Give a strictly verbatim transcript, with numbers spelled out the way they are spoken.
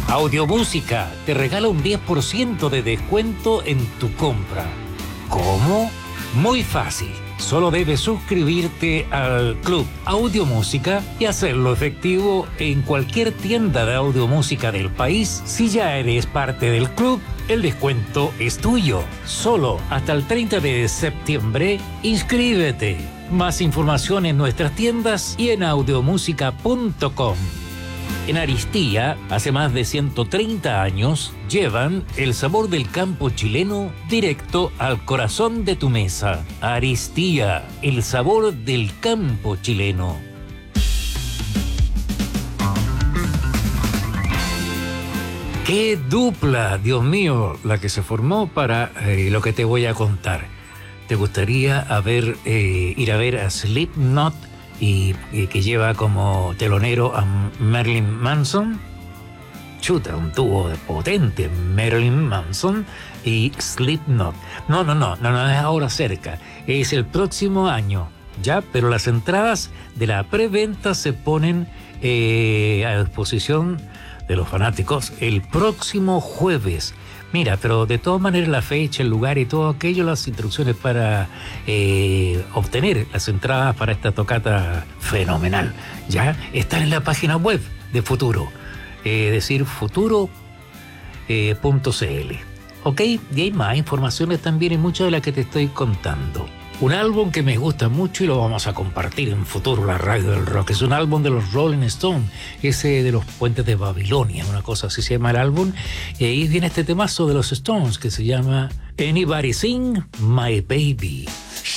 Audiomúsica te regala un diez por ciento de descuento en tu compra. ¿Cómo? Muy fácil. Solo debes suscribirte al Club Audiomúsica y hacerlo efectivo en cualquier tienda de audiomúsica del país. Si ya eres parte del club, el descuento es tuyo. Solo hasta el treinta de septiembre, inscríbete. Más información en nuestras tiendas y en audiomúsica punto com. En Aristía, hace más de ciento treinta años, llevan el sabor del campo chileno directo al corazón de tu mesa. Aristía, el sabor del campo chileno. ¡Qué dupla, Dios mío, la que se formó para eh, lo que te voy a contar! ¿Te gustaría haber, eh, ir a ver a Slipknot? Y, y que lleva como telonero a Marilyn Manson. Chuta, un dúo potente, Marilyn Manson y Slipknot. No, no, no, no, no es ahora cerca, es el próximo año, ya, pero las entradas de la preventa se ponen eh, a disposición de los fanáticos el próximo jueves. Mira, pero de todas maneras la fecha, el lugar y todo aquello, las instrucciones para eh, obtener las entradas para esta tocata fenomenal, ya están en la página web de Futuro, eh, es decir, futuro punto c l. Ok, y hay más informaciones también y muchas de las que te estoy contando. Un álbum que me gusta mucho y lo vamos a compartir en Futuro, la radio del rock. Es un álbum de los Rolling Stones, ese de los puentes de Babilonia, una cosa así se llama el álbum. Y ahí viene este temazo de los Stones que se llama Anybody Sing My Baby.